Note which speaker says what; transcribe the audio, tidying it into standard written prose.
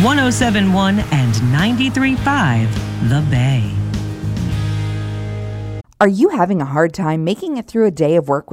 Speaker 1: 1071 and 93.5 The Bay.
Speaker 2: Are you having a hard time making it through a day of work